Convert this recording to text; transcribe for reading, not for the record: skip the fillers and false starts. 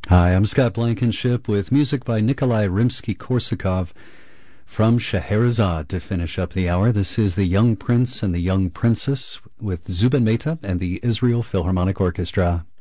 Hi, I'm Scott Blankenship with music by Nikolai Rimsky-Korsakov from Scheherazade to finish up the hour. This is The Young Prince and the Young Princess with Zubin Mehta and the Israel Philharmonic Orchestra.